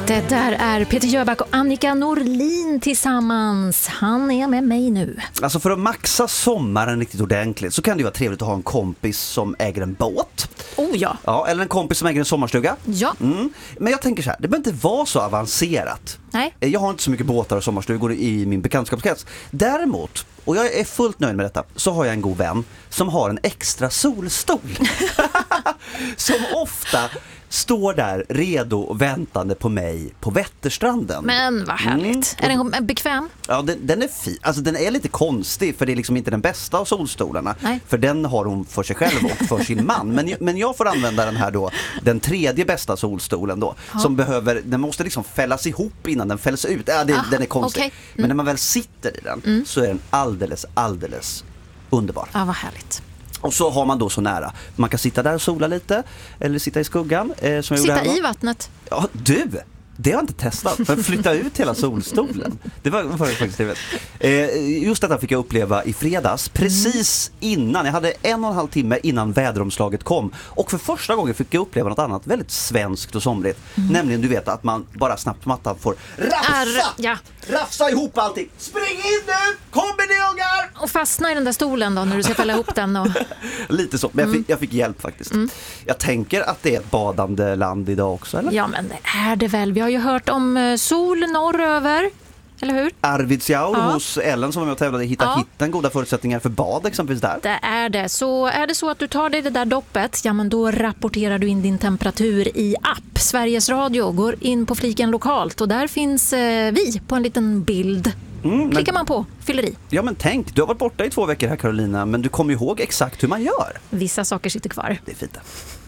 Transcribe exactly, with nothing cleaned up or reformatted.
Det där är Peter Jöback och Annika Norlin tillsammans. Han är med mig nu. Alltså för att maxa sommaren riktigt ordentligt så kan det ju vara trevligt att ha en kompis som äger en båt. Oh ja. Ja, eller en kompis som äger en sommarstuga. Ja. Mm. Men jag tänker så här, det behöver inte vara så avancerat. Nej. Jag har inte så mycket båtar och sommarstugor i min bekantskapskrets. Däremot, och jag är fullt nöjd med detta, så har jag en god vän som har en extra solstol. Som ofta står där redo och väntande på mig på Vätterstranden. Men vad härligt. Mm. Är den bekväm? Ja, den, den är fin. Alltså den är lite konstig för det är liksom inte den bästa av solstolarna. Nej. För den har hon för sig själv och för sin man. Men, men jag får använda den här då, den tredje bästa solstolen då. Ja. Som behöver, den måste liksom fällas ihop innan den fälls ut. Ja, det, ah, den är konstig. Okay. Mm. Men när man väl sitter i den mm. så är den alldeles, alldeles underbar. Ja, vad härligt. Och så har man då så nära. Man kan sitta där och sola lite. Eller sitta i skuggan. Eh, som sitta jag i vattnet. Ja, du! Det har jag inte testat. För att flytta ut hela solstolen. Det var, var faktiskt trevligt. Eh, just detta fick jag uppleva i fredags. Precis innan. Jag hade en och en halv timme innan väderomslaget kom. Och för första gången fick jag uppleva något annat väldigt svenskt och somrigt. Mm. Nämligen du vet att man bara snabbt på mattan får rafsa! Ar- ja. Rafsa ihop allting. Spring in nu! Kommer ni ungar! Och fastna i den där stolen då när du ska fälla ihop den. Och... Lite så. Men jag fick, jag fick hjälp faktiskt. Mm. Jag tänker att det är ett badande land idag också, eller? Ja, men det är det väl. Vi har ju hört om sol norröver, eller hur? Arvidsjaur ja. hos Ellen som var med och tävlade i Hitta ja. Hitten. Goda förutsättningar för bad exempelvis där. Det är det. Så är det så att du tar dig det där doppet, ja men då rapporterar du in din temperatur i app. Sveriges Radio går in på fliken lokalt och där finns eh, vi på en liten bild. Mm, klickar man på, fyller i. Ja men tänk, du har varit borta i två veckor här Carolina, men du kommer ihåg exakt hur man gör. Vissa saker sitter kvar. Det är fint.